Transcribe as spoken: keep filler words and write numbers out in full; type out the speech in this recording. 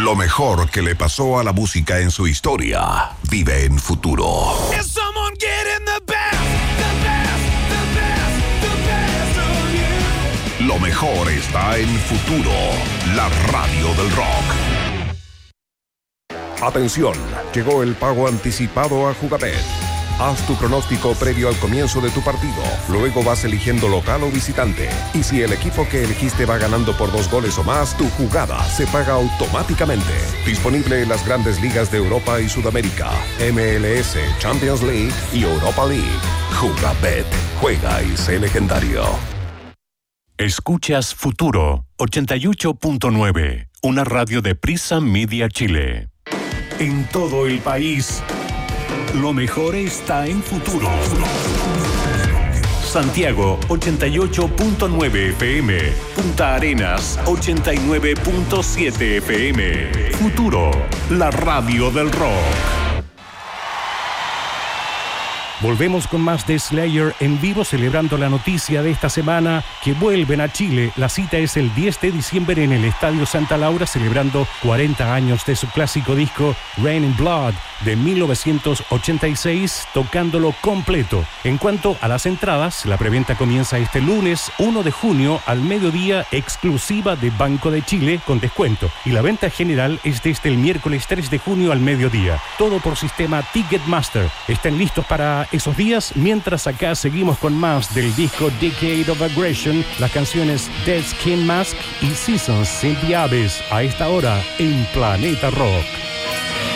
Lo mejor que le pasó a la música en su historia vive en Futuro. Lo mejor está en Futuro, la radio del rock. Atención, llegó el pago anticipado a Jugabet. Haz tu pronóstico previo al comienzo de tu partido. Luego vas eligiendo local o visitante. Y si el equipo que elegiste va ganando por dos goles o más, tu jugada se paga automáticamente. Disponible en las grandes ligas de Europa y Sudamérica, M L S, Champions League y Europa League. Jugabet. Juega y sé legendario. Escuchas Futuro ochenta y ocho punto nueve, una radio de Prisa Media Chile. En todo el país, lo mejor está en Futuro. Santiago ochenta y ocho punto nueve F M, Punta Arenas ochenta y nueve punto siete F M. Futuro, la radio del rock. Volvemos con más de Slayer en vivo, celebrando la noticia de esta semana que vuelven a Chile. La cita es el diez de diciembre en el Estadio Santa Laura, celebrando cuarenta años de su clásico disco Rain in Blood de mil novecientos ochenta y seis, tocándolo completo. En cuanto a las entradas, la preventa comienza este lunes uno de junio al mediodía, exclusiva de Banco de Chile con descuento, y la venta general es desde el miércoles tres de junio al mediodía. Todo por sistema Ticketmaster. Están listos para esos días, mientras acá seguimos con más del disco Decade of Aggression, las canciones Dead Skin Mask y Seasons in the Abyss, a esta hora en Planeta Rock.